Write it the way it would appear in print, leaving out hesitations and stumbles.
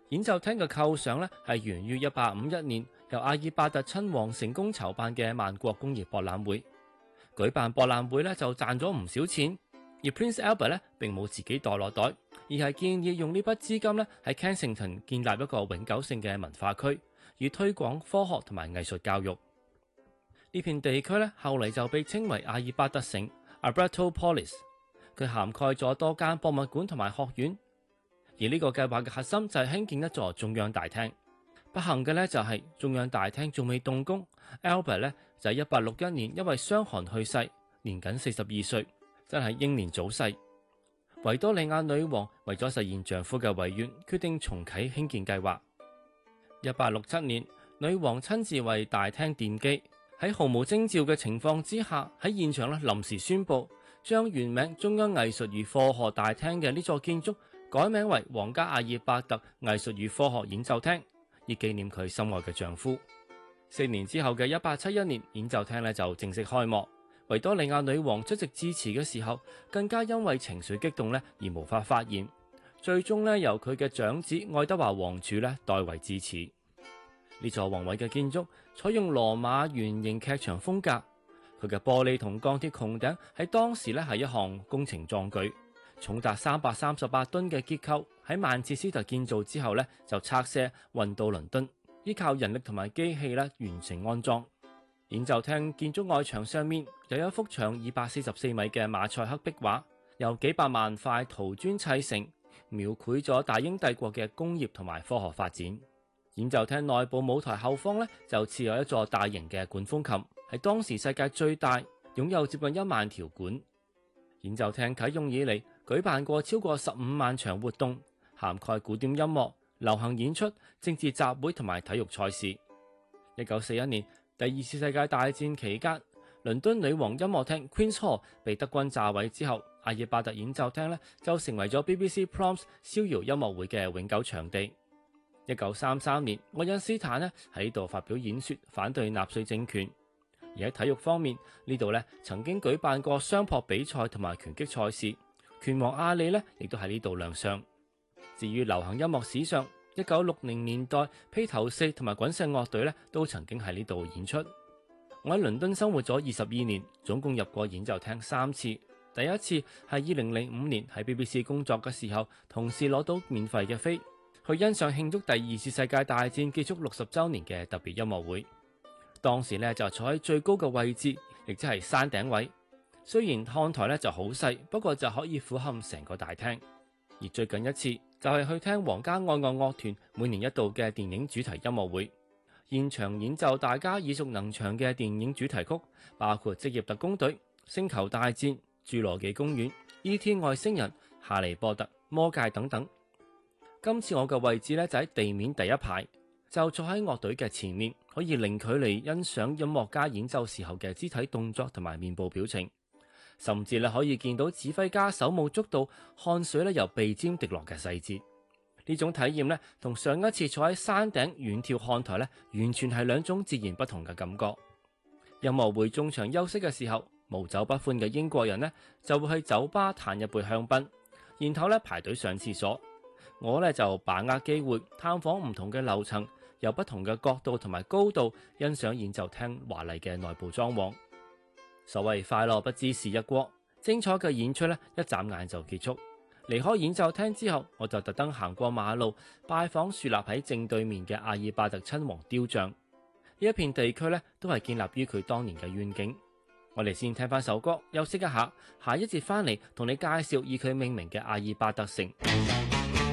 演奏廳嘅構想呢係源於1851年由阿爾伯特親王成功籌辦嘅萬國工業博覽會。舉辦博覽會呢就賺咗唔少錢，而 Prince Albert 呢並冇自己袋落袋，而係建議用呢筆資金呢喺 Kensington 建立一個永久性嘅文化區，以推廣科學同埋藝術教育。呢片地區呢後嚟就被稱為阿爾伯特城 （Albertopolis）， 佢涵蓋咗多間博物館同埋學院。而呢個計劃嘅核心就係興建一座中央大廳。不幸嘅呢就係中央大廳仲未動工 ，Albert 呢就喺1861年因為傷寒去世，年僅42歲，真係英年早逝。維多利亞女王為咗實現丈夫嘅遺願，決定重啟興建計劃。1867年，女王親自為大廳奠基，喺毫無徵兆嘅情況之下，喺現場臨時宣布將原名中央藝術與科學大廳嘅呢座建築改名為皇家阿爾伯特藝術與科學演奏廳，以紀念佢心愛嘅丈夫。4年之後嘅1871年，演奏廳就正式開幕。維多利亞女王出席致辭嘅時候，更加因為情緒激動而無法發言，最終由佢嘅長子愛德華王儲代為致辭。呢座宏偉嘅建築採用羅馬圓形劇場風格，佢嘅玻璃同鋼鐵穹頂喺當時係一項工程壯舉，重達338噸嘅結構喺曼徹斯特建造之後就拆卸運到倫敦，依靠人力同埋機器完成安裝。演奏廳建築外牆上面有一幅長244米嘅馬賽克壁畫，由幾百萬塊陶磚砌成，描繪咗大英帝國嘅工業同埋科學發展。演奏廳內部舞台後方就設有一座大型嘅管風琴，係當時世界最大，擁有接近1萬條管。演奏廳啟用以嚟，舉辦過超過15萬場活動，涵蓋古典音樂、流行演出、政治集會同埋體育賽事。1941年第二次世界大戰期間，倫敦女王音樂廳 Queen's Hall 被德軍炸毀之後，阿爾伯特演奏廳就成為咗 BBC Proms 逍遙音樂會嘅永久場地。1933年，愛因斯坦喺呢度發表演說，反對納粹政權。而喺體育方面，呢度曾經舉辦過雙撲比賽同埋拳擊賽事，拳王阿里亦都喺呢度亮相。至於流行音樂史上，1960年代披頭四同埋滾石樂隊都曾經喺呢度演出。我喺倫敦生活咗22年，總共入過演奏廳3次。第一次係2005年喺 BBC 工作嘅時候，同時攞到免費嘅飛去欣賞慶祝第二次世界大戰結束60週年嘅特別音樂會。當時就坐喺最高嘅位置，亦即係山頂位。雖然看台就好細，不過就可以俯瞰成個大廳。而最近一次就係去聽皇家愛樂樂團每年一度嘅電影主題音樂會，現場演奏大家耳熟能詳嘅電影主題曲，包括《職業特工隊》、《星球大戰》、《侏羅紀公園》、《E.T. 外星人》、《哈利波特》、《魔戒》等等。今次我嘅位置就喺地面第一排，就坐喺樂隊嘅前面，可以零距離欣賞音樂家演奏時候嘅肢體動作同埋面部表情，甚至可以見到指揮家手舞足蹈、汗水由鼻尖滴落嘅細節。呢種體驗同上一次坐喺山頂遠眺看台完全係兩種截然不同嘅感覺。音樂會中場休息嘅時候，無酒不歡嘅英國人就會去酒吧嘆一杯香檳，然後排隊上廁所。我就把握機會探訪唔同嘅樓層，由不同嘅角度同埋高度欣賞演奏廳華麗嘅內部裝潢。所謂快樂不知時日過，精彩嘅演出一眨眼就結束。離開演奏廳之後，我就特登行過馬路拜訪豎立喺正對面嘅阿爾伯特親王雕像。呢一片地區都係建立於佢當年嘅願景。我哋先聽翻首歌休息一下，下一節翻嚟同你介紹以佢命名嘅阿爾伯特城。